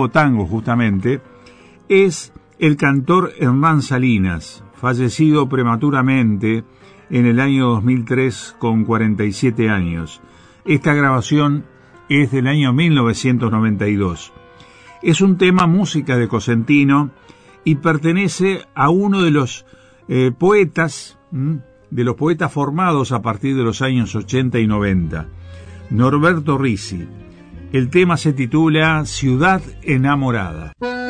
nuevo tango justamente, es el cantor Hernán Salinas, fallecido prematuramente en el año 2003 con 47 años. Esta grabación es del año 1992. Es un tema música de Cosentino y pertenece a uno de los poetas, de los poetas formados a partir de los años 80 y 90, Norberto Ricci. El tema se titula Ciudad Enamorada.